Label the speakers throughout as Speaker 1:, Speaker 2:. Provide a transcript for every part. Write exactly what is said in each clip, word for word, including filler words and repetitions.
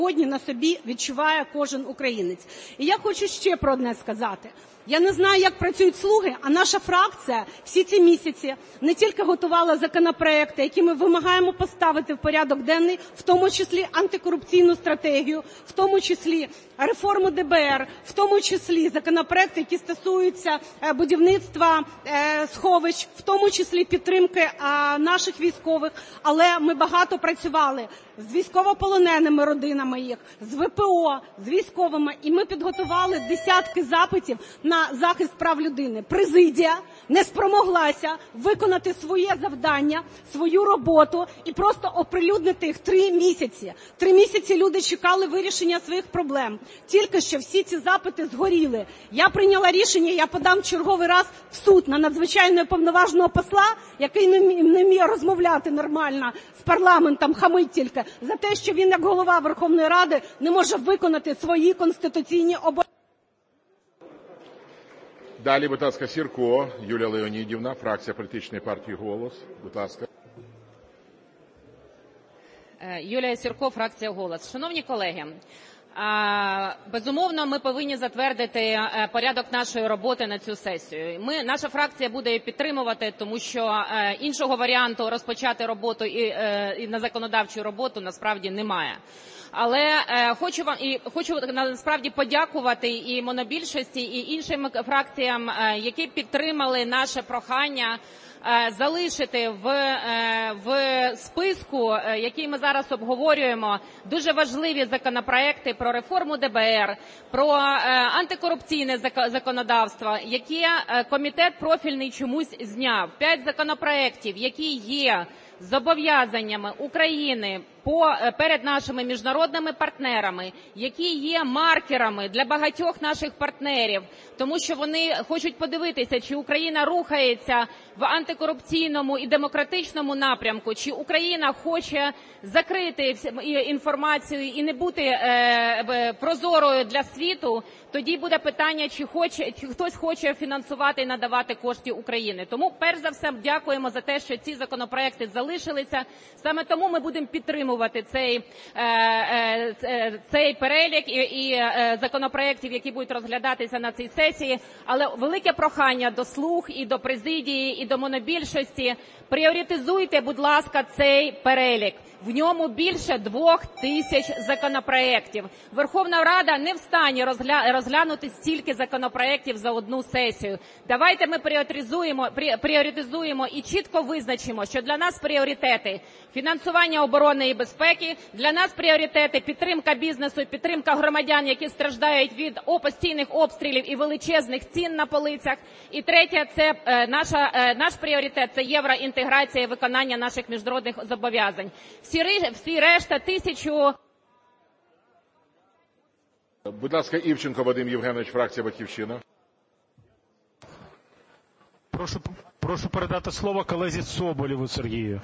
Speaker 1: сьогодні на собі відчуває кожен українець. І я хочу ще про одне сказати. Я не знаю, як працюють «Слуги», а наша фракція всі ці місяці не тільки готувала законопроекти, які ми вимагаємо поставити в порядок денний, в тому числі антикорупційну стратегію, в тому числі реформу де бе ер, в тому числі законопроекти, які стосуються будівництва сховищ, в тому числі підтримки наших військових. Але ми багато працювали з військовополоненими родинами їх, з ве пе о, з військовими, і ми підготували десятки запитів на захист прав людини. Президія не спромоглася виконати своє завдання, свою роботу і просто оприлюднити їх три місяці. Три місяці люди чекали вирішення своїх проблем. Тільки що всі ці запити згоріли. Я прийняла рішення, я подам черговий раз в суд на надзвичайного повноважного посла, який не вміє розмовляти нормально з парламентом, хамить тільки, за те, що він, як голова Верховної Ради, не може виконати свої конституційні обов'язки.
Speaker 2: Далі, будь ласка, Сірко Юлія Леонідівна, фракція політичної партії «Голос». Будь ласка.
Speaker 3: Юлія Сірко, фракція «Голос». Шановні колеги, безумовно, ми повинні затвердити порядок нашої роботи на цю сесію. Ми, наша фракція буде її підтримувати, тому що іншого варіанту розпочати роботу і, і на законодавчу роботу насправді немає. Але е, хочу вам і хочу насправді подякувати і монобільшості, і іншим фракціям, е, які підтримали наше прохання е, залишити в, е, в списку, е, який ми зараз обговорюємо, дуже важливі законопроекти про реформу де бе ер, про е, антикорупційне законодавство, які е, комітет профільний чомусь зняв. П'ять законопроектів, які є зобов'язаннями України по, перед нашими міжнародними партнерами, які є маркерами для багатьох наших партнерів, тому що вони хочуть подивитися, чи Україна рухається в антикорупційному і демократичному напрямку, чи Україна хоче закрити інформацію і не бути е, прозорою для світу, тоді буде питання, чи, хоче, чи хтось хоче фінансувати і надавати кошти України. Тому, перш за все, дякуємо за те, що ці законопроекти залишилися. Саме тому ми будемо підтримувати цей, е, е, цей перелік і, і е, законопроектів, які будуть розглядатися на цій сесії. Але велике прохання до «Слуг» і до президії, і до монобільшості: пріоритизуйте, будь ласка, цей перелік. В ньому більше двох тисяч законопроєктів. Верховна Рада не в стані розгля... розглянути стільки законопроєктів за одну сесію. Давайте ми пріоритизуємо, пріоритизуємо і чітко визначимо, що для нас пріоритети – фінансування оборони і безпеки, для нас пріоритети – підтримка бізнесу, підтримка громадян, які страждають від постійних обстрілів і величезних цін на полицях. І третє – це е, наша, е, наш пріоритет – це євроінтеграція і виконання наших міжнародних зобов'язань. Всі, всі решта тисячу...
Speaker 2: Будь ласка, Івченко Вадим Євгенович, фракція «Батьківщина».
Speaker 4: Прошу, прошу передати слово колезі Соболєву Сергію.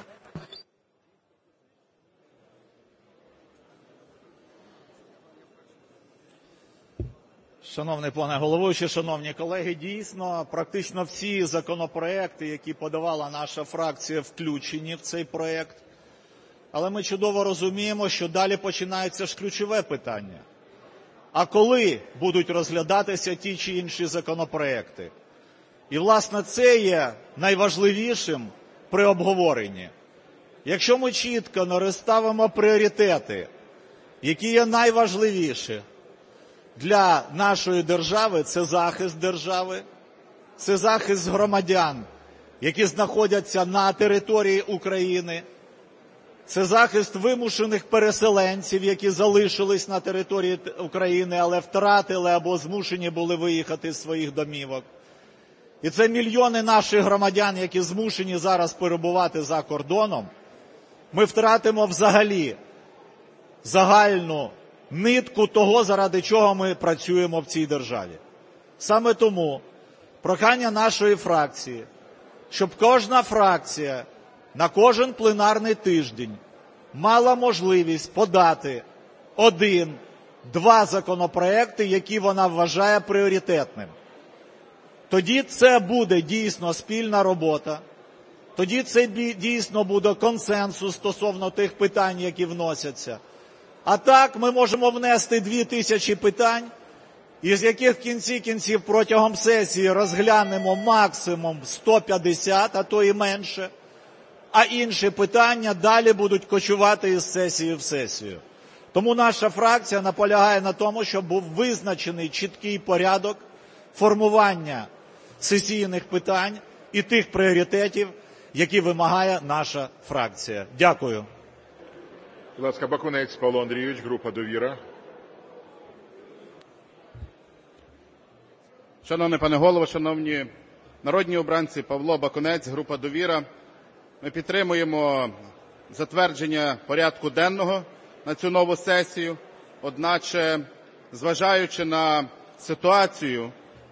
Speaker 5: Шановний пане головуючий, шановні колеги, дійсно, практично всі законопроекти, які подавала наша фракція, включені в цей проект. Але ми чудово розуміємо, що далі починається ж ключове питання. А коли будуть розглядатися ті чи інші законопроекти? І, власне, це є найважливішим при обговоренні. Якщо ми чітко не розставимо пріоритети, які є найважливіші для нашої держави, це захист держави, це захист громадян, які знаходяться на території України, це захист вимушених переселенців, які залишились на території України, але втратили або змушені були виїхати з своїх домівок. І це мільйони наших громадян, які змушені зараз перебувати за кордоном. Ми втратимо взагалі загальну нитку того, заради чого ми працюємо в цій державі. Саме тому прохання нашої фракції, щоб кожна фракція на кожен пленарний тиждень мала можливість подати один, два законопроекти, які вона вважає пріоритетним. Тоді це буде дійсно спільна робота, тоді це дійсно буде консенсус стосовно тих питань, які вносяться. А так ми можемо внести дві тисячі питань, із яких в кінці кінців протягом сесії розглянемо максимум сто п'ятдесят, а то і менше, а інші питання далі будуть кочувати із сесії в сесію. Тому наша фракція наполягає на тому, щоб був визначений чіткий порядок формування сесійних питань і тих пріоритетів, які вимагає наша фракція. Дякую.
Speaker 2: Будь ласка, Бакунець Павло Андрійович, група «Довіра».
Speaker 6: Шановний пане голово, шановні народні обранці, Павло Бакунець, група «Довіра». Ми підтримуємо затвердження порядку денного на цю нову сесію, одначе, зважаючи на ситуацію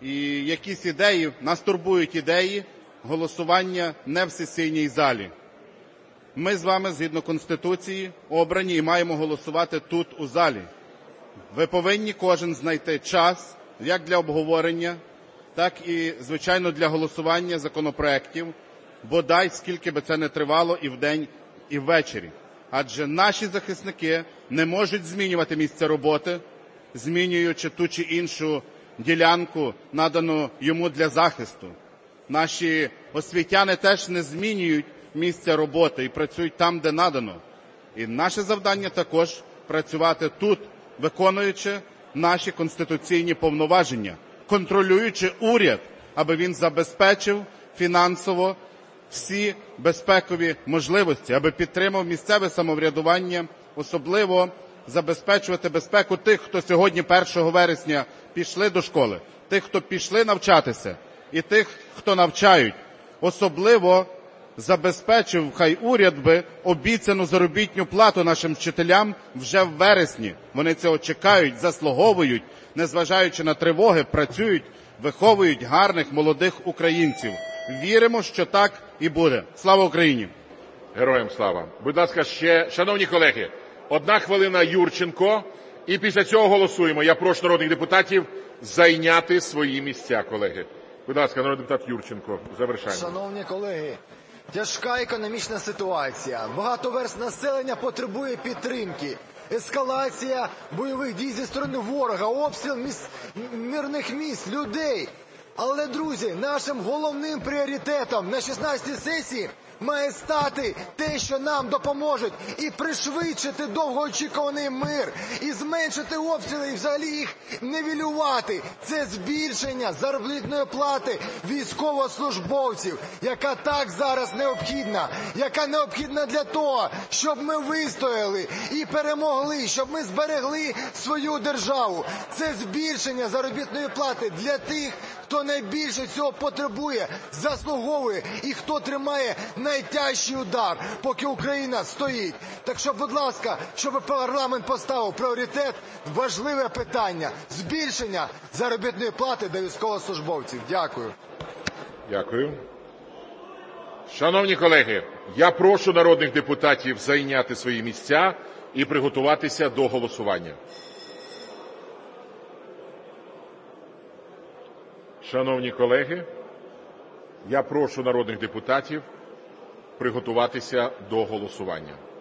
Speaker 6: і якісь ідеї, нас турбують ідеї голосування не в сесійній залі. Ми з вами, згідно Конституції, обрані і маємо голосувати тут, у залі. Ви повинні кожен знайти час як для обговорення, так і, звичайно, для голосування законопроєктів, бодай скільки би це не тривало і вдень, і ввечері. Адже наші захисники не можуть змінювати місце роботи, змінюючи ту чи іншу ділянку, надану йому для захисту. Наші освітяни теж не змінюють місце роботи і працюють там, де надано. І наше завдання також працювати тут, виконуючи наші конституційні повноваження, контролюючи уряд, аби він забезпечив фінансово всі безпекові можливості, аби підтримав місцеве самоврядування, особливо забезпечувати безпеку тих, хто сьогодні першого вересня пішли до школи, тих, хто пішли навчатися, і тих, хто навчають. Особливо забезпечив, хай уряд би, обіцяну заробітну плату нашим вчителям вже в вересні. Вони цього чекають, заслуговують, незважаючи на тривоги, працюють, виховують гарних молодих українців. Віримо, що так і буде. Слава Україні!
Speaker 2: Героям слава. Будь ласка, ще, шановні колеги, одна хвилина Юрченко, і після цього голосуємо. Я прошу народних депутатів зайняти свої місця, колеги. Будь ласка, народний депутат Юрченко, завершаємо.
Speaker 7: Шановні колеги, тяжка економічна ситуація. Багато верств населення потребує підтримки. Ескалація бойових дій зі сторони ворога, обстріл міс... мирних місць, людей. Але, друзі, нашим головним пріоритетом на шістнадцятій сесії має стати те, що нам допоможуть і пришвидшити довгоочікуваний мир, і зменшити обстріли, і взагалі їх нівелювати. Це збільшення заробітної плати військовослужбовців, яка так зараз необхідна, яка необхідна для того, щоб ми вистояли і перемогли, щоб ми зберегли свою державу. Це збільшення заробітної плати для тих, хто найбільше цього потребує, заслуговує і хто тримає найтяжчий удар, поки Україна стоїть. Так що, будь ласка, щоб парламент поставив пріоритет, важливе питання – збільшення заробітної плати для військовослужбовців. Дякую.
Speaker 2: Дякую. Шановні колеги, я прошу народних депутатів зайняти свої місця і приготуватися до голосування. Шановні колеги, я прошу народних депутатів приготуватися до голосування.